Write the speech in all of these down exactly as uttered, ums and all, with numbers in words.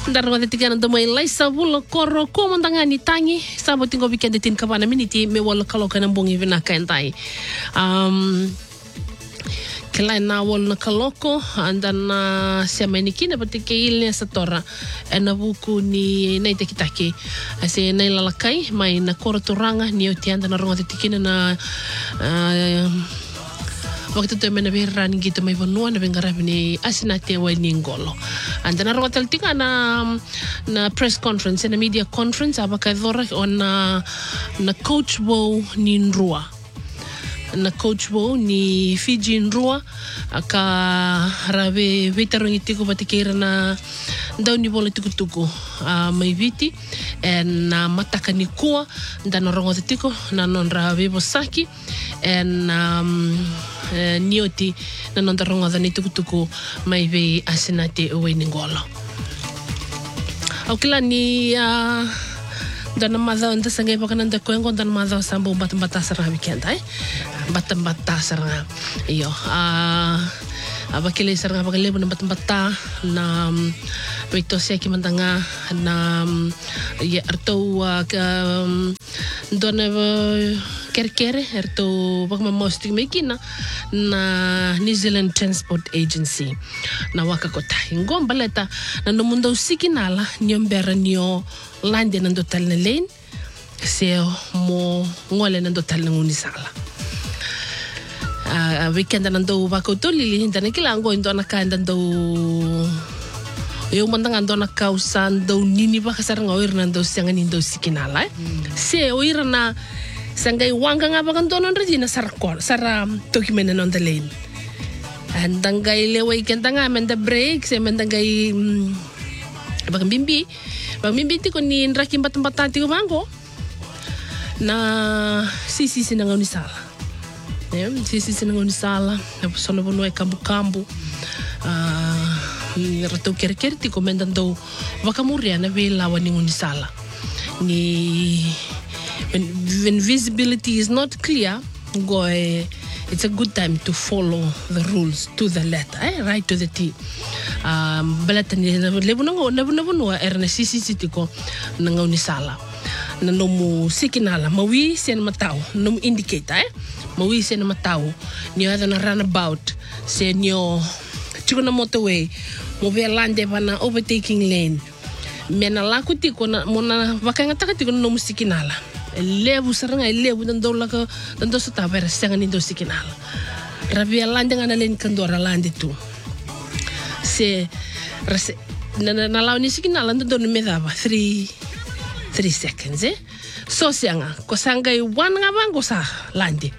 Darwa de tigana do mai laisa bulo koro ko mandanga ni tangi sabo tingo weekend tin kabana miniti me wala kaloka na bongi vina kaentai um kela na wala na kaloko andana siama ni kina patike ilne satora ena buku ni nei tekitaki ase nei lalakai mai na koro turanga ni otianda na ronga tikina na uh, waktu tu mena berani gitu mai vanua na bengarabi ni asinate wa ni ngolo anda na ronga taltika na na press conference na media conference abaka dhora ona na coach wo ni nrua na coach wo ni Fiji nrua aka rabe veteran itiko batikira na ndau ni bola tukutuku uh, mai viti en na uh, mataka ni kua ndana ronga tiko na nonra bebo saki en um, Uh, nioti na nonta ronga dani tukutuku mai vei asinate uwe ni ngolo. Au kila ni uh, dana madhao nta sangai baka nanda kuengo dana madhao sambo batang-batang sarang weekend eh? Batang-batang sarang iyo uh, abakile sarang abakile na batang-batang na um, Wito siya kimandanga na um, ya arto uh, um, dona uh, kerkere erto bak mamostik mekina na New Zealand Transport Agency na wakakota ingom baleta na numundo sikinala nyombera nyo lande nando tal na lane seo mo ngole nando tal na ngunisala uh, weekend nando wakoto lili hintana kilango indo nakanda nando yung mandang ando na kausan daw nini ba kasarang oir nando siyangan indo sikinala eh? mm. Se oir na sangay wanga nga bagang donon rin na sarakor sara dokimena non the lane andangay leway kanta nga menda break se mendangay um, bagang bimbi bagang bimbi ti ko ni rakim batang-batang ti ko bangko na sisi sinang unisala eh sisi sinang unisala na sono bono ay kambu-kambu ah uh, rato kere-kere ti ko mendando bakamuria na velawan ni unisala ni When, when visibility is not clear, go, uh, it's a good time to follow the rules to the letter, eh? Right to the T. Um, balata ni lebu nango lebu lebu no erna sisi siti ko nango ni sala. Na nomu sikinala mawi sen matao nomu indicator eh mawi sen matao ni ada na runabout sen yo chukuna motorway mo be lande bana overtaking lane. Mena laku ti ko na mona vakanga taka ti ko nomu sikinala. Lebu saranga lebu nando laka nando sa tabera sangan indo sikinala rabia lande ngana len kandora lande tu se rase na na law ni sikinala nando no medaba three three seconds eh so sianga ko sangai one nga bango sa lande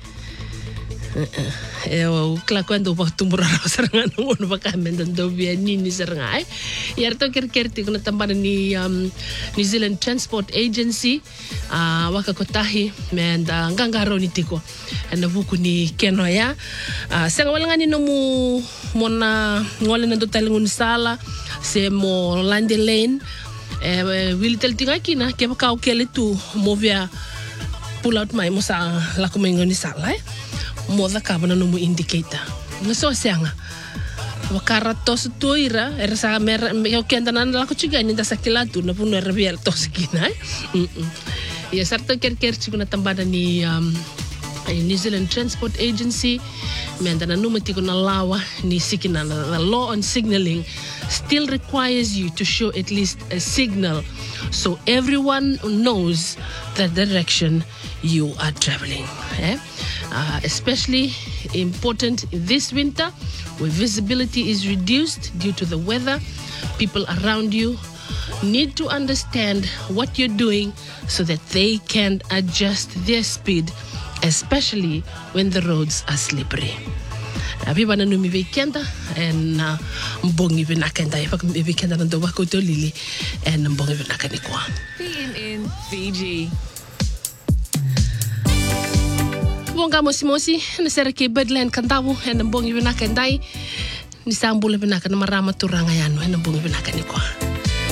eh o kla kwando ba tumbura saranga no no baka mendando bia nini saranga eh yarto kerkerti kuna tambana ni um, New Zealand Transport Agency uh, wakakotahi menda ngangaro ni tiko na buku ni kenoya uh, sanga wala ngani no mu mona ngole nando talingun sala se mo lande lane eh will tel tinga kina ke baka o kele tu movia pull out mai mo sa la kumengo ni sala eh moda kabana no mu indicator no so sianga wakara tos tuira era sa mer yo kenda nan la ko chigani da sakila tu na puno rebier tos kina mm -mm. Ya sarto ker-ker chiguna tambada ni um, New Zealand Transport Agency menda na numati ko na lawa ni sikina the law on signaling still requires you to show at least a signal so everyone knows the direction you are traveling eh? Uh, especially important this winter where visibility is reduced due to the weather. People around you need to understand what you're doing so that they can adjust their speed, especially when the roads are slippery. Abiba na numi weekenda en uh, mbongi binakenda ipak weekenda na doba ko to lili en mbongi binakani kwa B N N Fiji. Bonga mosi-mosi na serake Badland kantabu en mbongi binakendai ni sambule binakana marama turanga yanu en mbongi binakani kwa